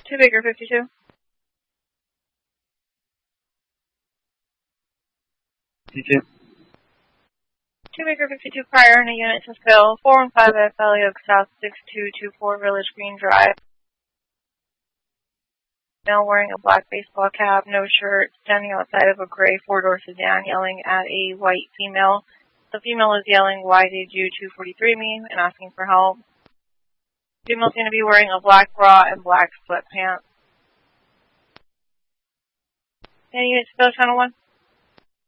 2 Baker 52. 52. 2 Baker 52 prior in a unit to fill 415 F Valley Oak South 6224 Village Green Drive. Male wearing a black baseball cap, no shirt, standing outside of a gray four-door sedan yelling at a white female. The female is yelling, "Why did you 243 me?" and asking for help. The female's going to be wearing a black bra and black sweatpants. Any units to fill, Channel 1?